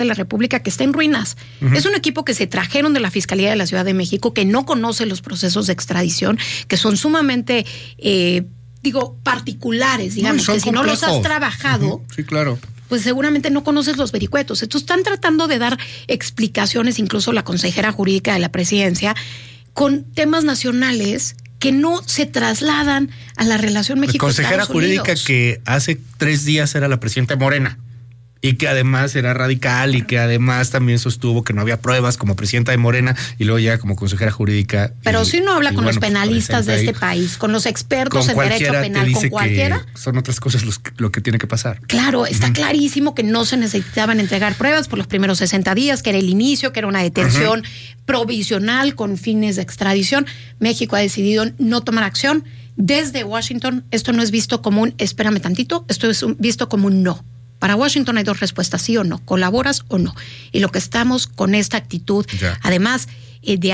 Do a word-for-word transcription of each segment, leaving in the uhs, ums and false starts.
de la República que está en ruinas. Uh-huh. Es un equipo que se trajeron de la Fiscalía de la Ciudad de México, que no conoce los procesos de extradición, que son sumamente, eh, digo, particulares, digamos, no, que si complejos. No los has trabajado... Uh-huh. Sí, claro. Pues seguramente no conoces los vericuetos. Entonces están tratando de dar explicaciones, incluso la consejera jurídica de la presidencia, con temas nacionales que no se trasladan a la relación México-Estados Unidos. La consejera jurídica que hace tres días era la presidenta Morena y que además era radical y que además también sostuvo que no había pruebas como presidenta de Morena y luego ya como consejera jurídica. Pero y, si uno habla con bueno, los penalistas de este ahí, país, con los expertos en derecho penal, con cualquiera. Son otras cosas los, lo que tiene que pasar. Claro, está uh-huh. clarísimo que no se necesitaban entregar pruebas por los primeros sesenta días, que era el inicio, que era una detención uh-huh. provisional con fines de extradición. México ha decidido no tomar acción. Desde Washington, esto no es visto como un espérame tantito, esto es un, visto como un no. Para Washington hay dos respuestas, sí o no, colaboras o no. Y lo que estamos con esta actitud, ya. además eh, de,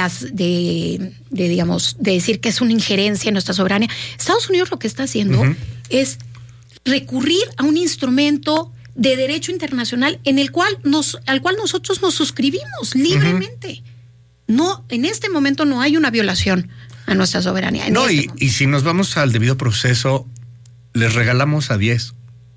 de, de, digamos, de decir que es una injerencia en nuestra soberanía, Estados Unidos lo que está haciendo uh-huh. es recurrir a un instrumento de derecho internacional en el cual nos, al cual nosotros nos suscribimos libremente. Uh-huh. No, en este momento no hay una violación a nuestra soberanía. En no, este y, y si nos vamos al debido proceso, les regalamos a diez.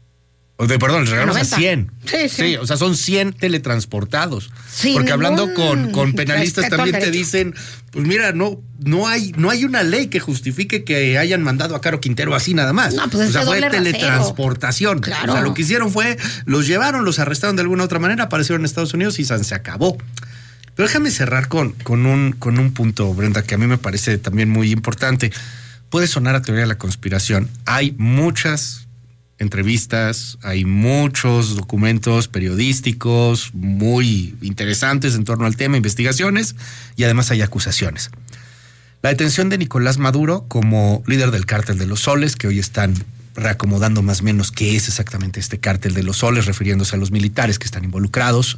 De, perdón, les regalamos a cien. Sí, sí. sí, o sea, son cien teletransportados. Sí, porque hablando con, con penalistas también te dicen, pues mira, no, no hay, no hay una ley que justifique que hayan mandado a Caro Quintero así nada más. No, pues o sea, fue teletransportación. Claro. O sea, lo que hicieron fue, los llevaron, los arrestaron de alguna otra manera, aparecieron en Estados Unidos y se acabó. Pero déjame cerrar con, con, un, con un punto, Brenda, que a mí me parece también muy importante. Puede sonar a teoría de la conspiración. Hay muchas entrevistas, hay muchos documentos periodísticos muy interesantes en torno al tema, investigaciones, y además hay acusaciones. La detención de Nicolás Maduro como líder del cártel de los Soles, que hoy están reacomodando más o menos qué es exactamente este cártel de los Soles, refiriéndose a los militares que están involucrados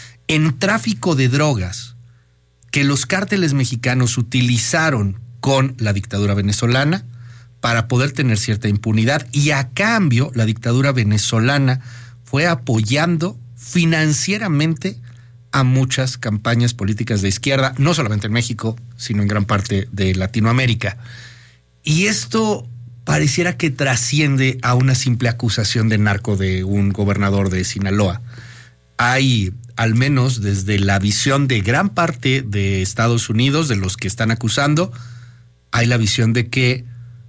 en tráfico de drogas que los cárteles mexicanos utilizaron con la dictadura venezolana para poder tener cierta impunidad, y a cambio la dictadura venezolana fue apoyando financieramente a muchas campañas políticas de izquierda, no solamente en México, sino en gran parte de Latinoamérica. Y esto pareciera que trasciende a una simple acusación de narco de un gobernador de Sinaloa. Hay, al menos desde la visión de gran parte de Estados Unidos, de los que están acusando, hay la visión de que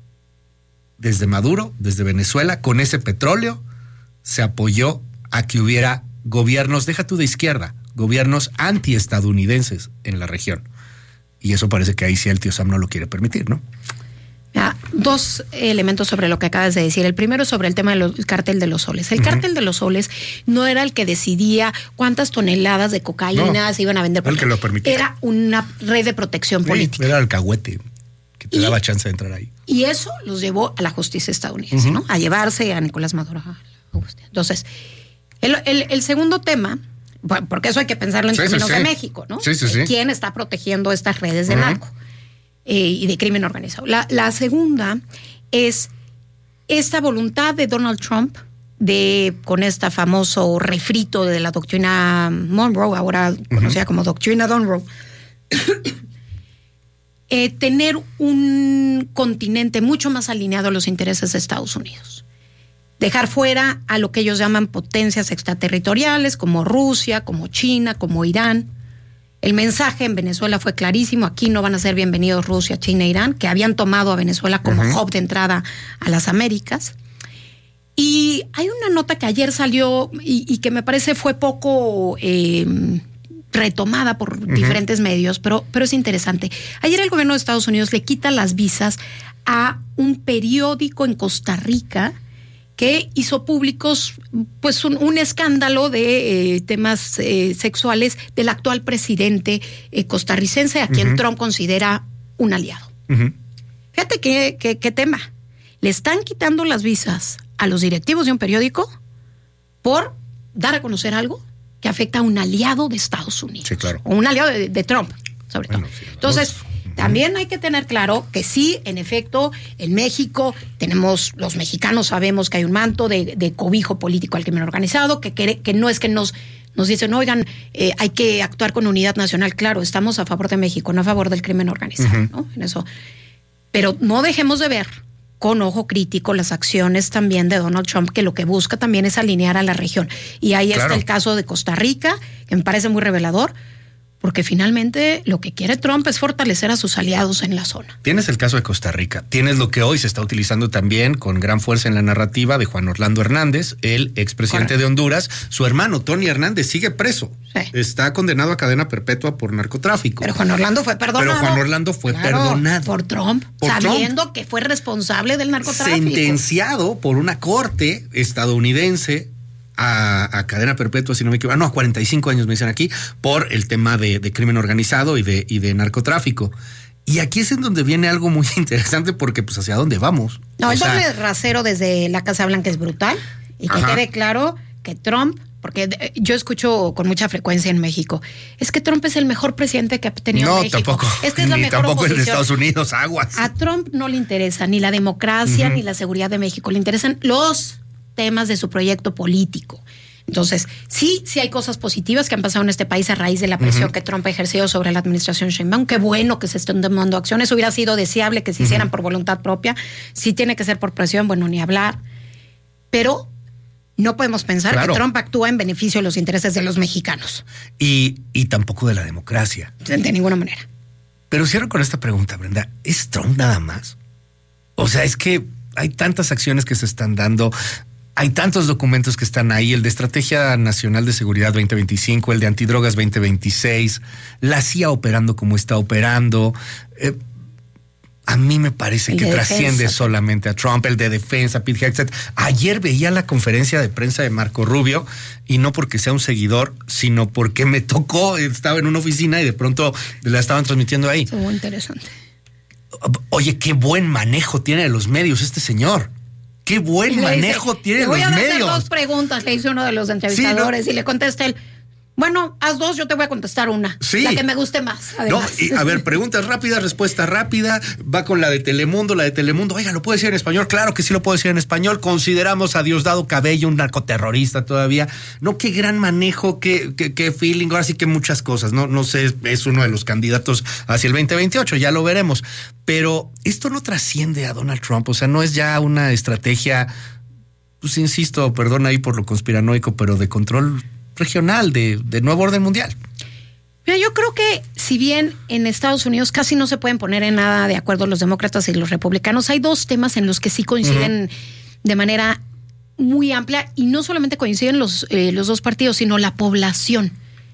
desde Maduro, desde Venezuela, con ese petróleo, se apoyó a que hubiera gobiernos, deja tú de izquierda, gobiernos antiestadounidenses en la región. Y eso parece que ahí sí el tío Sam no lo quiere permitir, ¿no? Mira, dos elementos sobre lo que acabas de decir. El primero es sobre el tema del cártel de los Soles. El uh-huh. cártel de los Soles no era el que decidía cuántas toneladas de cocaína no, se iban a vender. El que lo permitía. Era una red de protección sí, política. Era el alcahuete que te y, daba chance de entrar ahí. Y eso los llevó a la justicia estadounidense, uh-huh. ¿no? A llevarse a Nicolás Maduro. Entonces, el, el, el segundo tema, porque eso hay que pensarlo en sí, términos sí, sí. de México, ¿no? Sí, sí, sí. ¿Quién está protegiendo estas redes de uh-huh. narco eh, y de crimen organizado? La, la segunda es esta voluntad de Donald Trump de, con este famoso refrito de la doctrina Monroe, ahora uh-huh. conocida como doctrina Monroe, Eh, tener un continente mucho más alineado a los intereses de Estados Unidos. Dejar fuera a lo que ellos llaman potencias extraterritoriales, como Rusia, como China, como Irán. El mensaje en Venezuela fue clarísimo: aquí no van a ser bienvenidos Rusia, China e Irán, que habían tomado a Venezuela como uh-huh. hub de entrada a las Américas. Y hay una nota que ayer salió y, y que me parece fue poco Eh, retomada por uh-huh. diferentes medios, pero, pero es interesante. Ayer el gobierno de Estados Unidos le quita las visas a un periódico en Costa Rica que hizo públicos pues un, un escándalo de eh, temas eh, sexuales del actual presidente eh, costarricense, a quien uh-huh. Trump considera un aliado. Uh-huh. Fíjate qué, qué, qué tema. Le están quitando las visas a los directivos de un periódico por dar a conocer algo que afecta a un aliado de Estados Unidos. Sí, claro. O un aliado de, de Trump, sobre bueno, todo. Sí, Entonces, uh-huh. también hay que tener claro que sí, en efecto, en México tenemos, los mexicanos sabemos que hay un manto de, de cobijo político al crimen organizado, que, que, que no es que nos, nos dicen, oigan, eh, hay que actuar con unidad nacional. Claro, estamos a favor de México, no a favor del crimen organizado, uh-huh. ¿no? En eso. Pero no dejemos de ver con ojo crítico las acciones también de Donald Trump, que lo que busca también es alinear a la región. Y ahí claro. está el caso de Costa Rica, que me parece muy revelador, porque finalmente lo que quiere Trump es fortalecer a sus aliados en la zona. Tienes el caso de Costa Rica, tienes lo que hoy se está utilizando también con gran fuerza en la narrativa de Juan Orlando Hernández, el expresidente Correcto. de Honduras. Su hermano Tony Hernández sigue preso. Sí. Está condenado a cadena perpetua por narcotráfico. Pero Juan Orlando fue perdonado. Pero Juan Orlando fue claro, perdonado. Por Trump, por sabiendo Trump, que fue responsable del narcotráfico. Sentenciado por una corte estadounidense A, a cadena perpetua, si no me equivoco, no, a cuarenta y cinco años me dicen aquí, por el tema de, de crimen organizado y de, y de narcotráfico. Y aquí es en donde viene algo muy interesante, porque pues hacia dónde vamos. No, o el sea, doble rasero desde la Casa Blanca es brutal, y que ajá. quede claro que Trump, porque yo escucho con mucha frecuencia en México, es que Trump es el mejor presidente que ha tenido no, México. Tampoco, Esta es la ni mejor tampoco oposición. En Estados Unidos, aguas. A Trump no le interesa ni la democracia uh-huh. ni la seguridad de México, le interesan los temas de su proyecto político. Entonces, sí, sí hay cosas positivas que han pasado en este país a raíz de la presión uh-huh. que Trump ha ejercido sobre la administración Sheinbaum. Qué bueno que se estén tomando acciones. Hubiera sido deseable que se uh-huh. hicieran por voluntad propia. Si tiene que ser por presión, bueno, ni hablar. Pero no podemos pensar claro. que Trump actúa en beneficio de los intereses de los mexicanos. Y, y tampoco de la democracia. De, de ninguna manera. Pero cierro con esta pregunta, Brenda. ¿Es Trump nada más? O sea, es que hay tantas acciones que se están dando. Hay tantos documentos que están ahí, el de Estrategia Nacional de Seguridad veinte veinticinco, el de Antidrogas veinte veintiséis, la C I A operando como está operando. Eh, a mí me parece el que trasciende defensa. solamente a Trump, el de defensa, Pete Hegseth. Ayer veía la conferencia de prensa de Marco Rubio, y no porque sea un seguidor, sino porque me tocó, estaba en una oficina y de pronto la estaban transmitiendo ahí. Muy interesante. Oye, qué buen manejo tiene de los medios este señor. Qué buen manejo dice, tiene los medios. Voy a hacer dos preguntas, le hizo uno de los entrevistadores, sí, no. y le contesta él, bueno, haz dos, yo te voy a contestar una. Sí. La que me guste más, además. No, y, a ver, preguntas rápidas, respuesta rápida. Va con la de Telemundo, la de Telemundo. Oiga, ¿lo puedo decir en español? Claro que sí lo puedo decir en español. Consideramos a Diosdado Cabello un narcoterrorista todavía. No, qué gran manejo, qué, qué, qué feeling. Ahora sí que muchas cosas. No, no sé, es uno de los candidatos hacia el veinte veintiocho, ya lo veremos. Pero esto no trasciende a Donald Trump. O sea, no es ya una estrategia, pues insisto, perdón ahí por lo conspiranoico, pero de control regional, de, de nuevo orden mundial. Mira, yo creo que si bien en Estados Unidos casi no se pueden poner en nada de acuerdo los demócratas y los republicanos, hay dos temas en los que sí coinciden uh-huh. de manera muy amplia, y no solamente coinciden los, eh, los dos partidos, sino la población.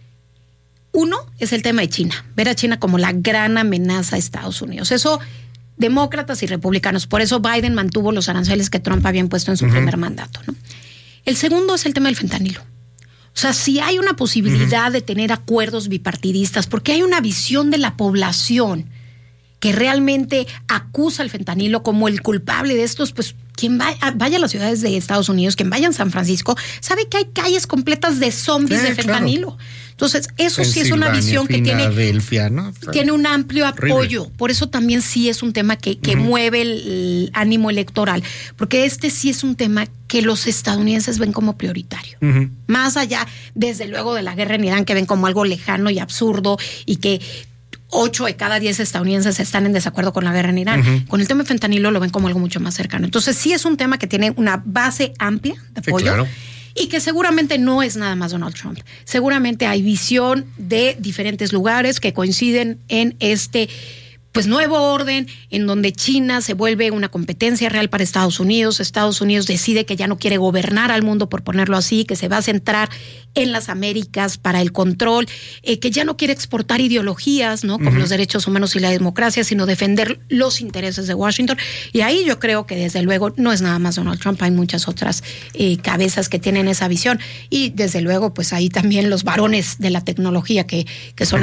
Uno es el tema de China, ver a China como la gran amenaza a Estados Unidos. Eso, demócratas y republicanos, por eso Biden mantuvo los aranceles que Trump había impuesto en su uh-huh. primer mandato, ¿no? El segundo es el tema del fentanilo. O sea, si hay una posibilidad uh-huh. de tener acuerdos bipartidistas, porque hay una visión de la población que realmente acusa al fentanilo como el culpable de estos, pues quien vaya, vaya a las ciudades de Estados Unidos, quien vaya a San Francisco, sabe que hay calles completas de zombies sí, de fentanilo. Claro. Entonces, eso sí es una visión que tiene, ¿no? tiene un amplio apoyo. Horrible. Por eso también sí es un tema que, que uh-huh. mueve el, el ánimo electoral, porque este sí es un tema que los estadounidenses ven como prioritario. Uh-huh. Más allá, desde luego, de la guerra en Irán, que ven como algo lejano y absurdo, y que ocho de cada diez estadounidenses están en desacuerdo con la guerra en Irán. Uh-huh. Con el tema de fentanilo lo ven como algo mucho más cercano. Entonces sí es un tema que tiene una base amplia de apoyo. Sí, claro. Y que seguramente no es nada más Donald Trump. Seguramente hay visión de diferentes lugares que coinciden en este pues nuevo orden en donde China se vuelve una competencia real para Estados Unidos. Estados Unidos decide que ya no quiere gobernar al mundo, por ponerlo así, que se va a centrar en las Américas para el control, eh, que ya no quiere exportar ideologías, ¿no? Como uh-huh. los derechos humanos y la democracia, sino defender los intereses de Washington. Y ahí yo creo que desde luego no es nada más Donald Trump, hay muchas otras eh, cabezas que tienen esa visión. Y desde luego, pues ahí también los varones de la tecnología, que, que son uh-huh. estos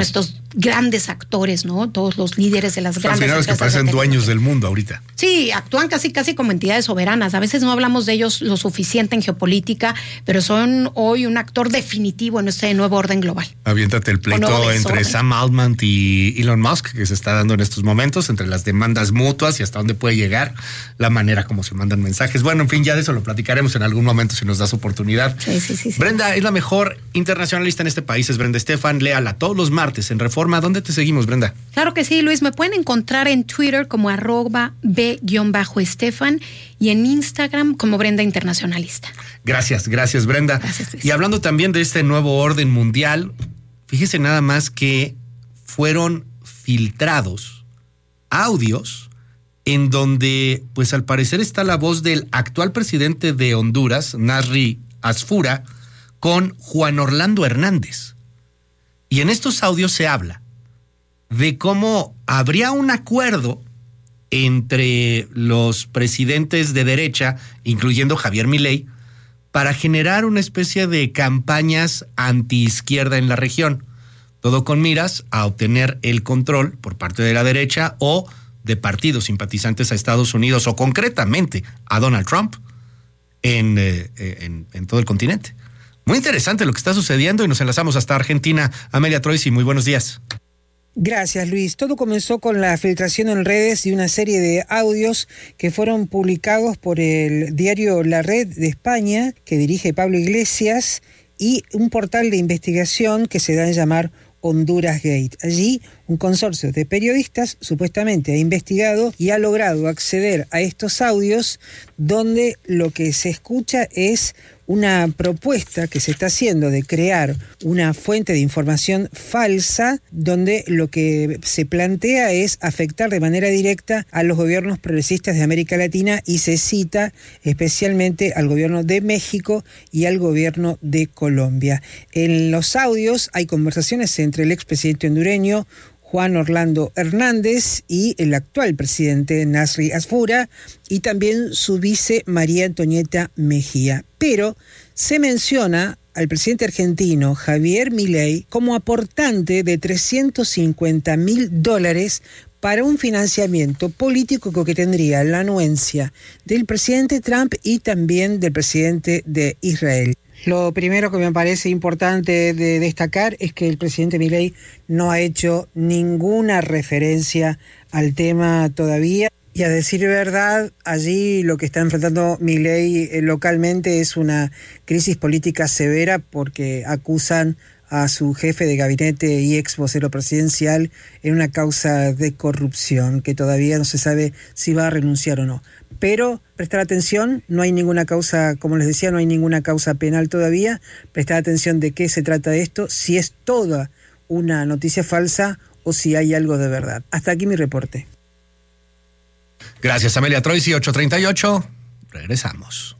grandes actores, ¿no? Todos los líderes de las Son grandes financieros que parecen dueños del mundo ahorita. Sí, actúan casi casi como entidades soberanas. A veces no hablamos de ellos lo suficiente en geopolítica, pero son hoy un actor definitivo en este nuevo orden global. Aviéntate el pleito entre Sam Altman y Elon Musk que se está dando en estos momentos, entre las demandas mutuas y hasta dónde puede llegar la manera como se mandan mensajes. Bueno, en fin, ya de eso lo platicaremos en algún momento si nos das oportunidad. Sí, sí, sí, sí. Brenda es la mejor internacionalista en este país, es Brenda Estefan. Léala todos los martes en Reforma. ¿Dónde te seguimos, Brenda? Claro que sí, Luis. Me pueden encontrar en Twitter como arroba b-estefan y en Instagram como Brenda Internacionalista. Gracias, gracias, Brenda. Gracias, Luis. Y hablando también de este nuevo orden mundial, fíjese nada más que fueron filtrados audios en donde, pues al parecer está la voz del actual presidente de Honduras, Nasri Asfura, con Juan Orlando Hernández. Y en estos audios se habla de cómo habría un acuerdo entre los presidentes de derecha, incluyendo Javier Milei, para generar una especie de campañas antiizquierda en la región. Todo con miras a obtener el control por parte de la derecha o de partidos simpatizantes a Estados Unidos o concretamente a Donald Trump en, eh, en, en todo el continente. Muy interesante lo que está sucediendo y nos enlazamos hasta Argentina. Amelia Troisi, muy buenos días. Gracias, Luis. Todo comenzó con la filtración en redes de una serie de audios que fueron publicados por el diario La Red de España, que dirige Pablo Iglesias, y un portal de investigación que se da a llamar Honduras Gate. Allí, un consorcio de periodistas supuestamente ha investigado y ha logrado acceder a estos audios donde lo que se escucha es una propuesta que se está haciendo de crear una fuente de información falsa donde lo que se plantea es afectar de manera directa a los gobiernos progresistas de América Latina y se cita especialmente al gobierno de México y al gobierno de Colombia. En los audios hay conversaciones entre el expresidente hondureño Juan Orlando Hernández y el actual presidente Nasri Asfura y también su vice María Antonieta Mejía. Pero se menciona al presidente argentino Javier Milei como aportante de trescientos cincuenta mil dólares para un financiamiento político que tendría la anuencia del presidente Trump y también del presidente de Israel. Lo primero que me parece importante de destacar es que el presidente Milei no ha hecho ninguna referencia al tema todavía. Y a decir verdad, allí lo que está enfrentando Milei localmente es una crisis política severa porque acusan a su jefe de gabinete y ex vocero presidencial en una causa de corrupción que todavía no se sabe si va a renunciar o no. Pero prestar atención, no hay ninguna causa, como les decía, no hay ninguna causa penal todavía. Prestar atención de qué se trata esto, si es toda una noticia falsa o si hay algo de verdad. Hasta aquí mi reporte. Gracias, Amelia Troisi, ocho treinta y ocho. Regresamos.